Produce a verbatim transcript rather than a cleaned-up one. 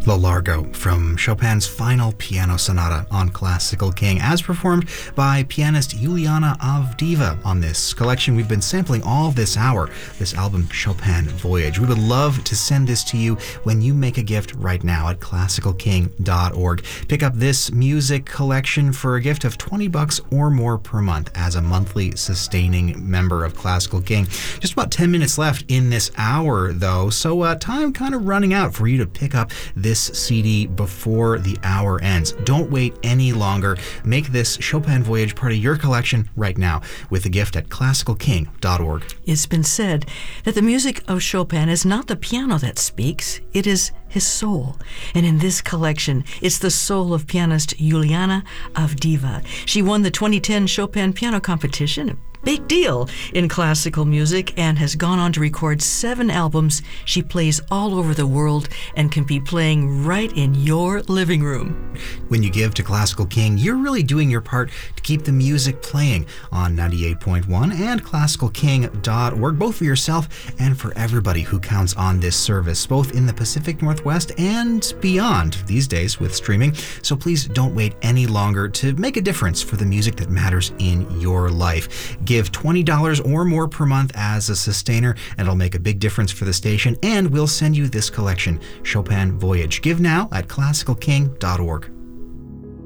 Le Largo from Chopin's final piano sonata on Classical King, as performed by pianist Juliana Avdiva on this collection we've been sampling all this hour, this album Chopin Voyage. We would love to send this to you when you make a gift right now at classical king dot org. Pick up this music collection for a gift of twenty bucks or more per month as a monthly sustaining member of Classical King. Just about ten minutes left in this hour, though, so uh, time kind of running out for you to pick up this C D before the hour ends. Don't wait any longer. Make this Chopin Voyage part of your collection right now with a gift at classical king dot org. It's been said that the music of Chopin is not the piano that speaks, it is his soul. And in this collection, it's the soul of pianist Juliana Avdiva. She won the twenty ten Chopin Piano Competition, big deal in classical music, and has gone on to record seven albums. She plays all over the world and can be playing right in your living room. When you give to Classical King, you're really doing your part to keep the music playing on ninety-eight point one and classical king dot org, both for yourself and for everybody who counts on this service, both in the Pacific Northwest and beyond these days with streaming. So please don't wait any longer to make a difference for the music that matters in your life. Give twenty dollars or more per month as a sustainer, and it'll make a big difference for the station, and we'll send you this collection, Chopin Voyage. Give now at classical king dot org.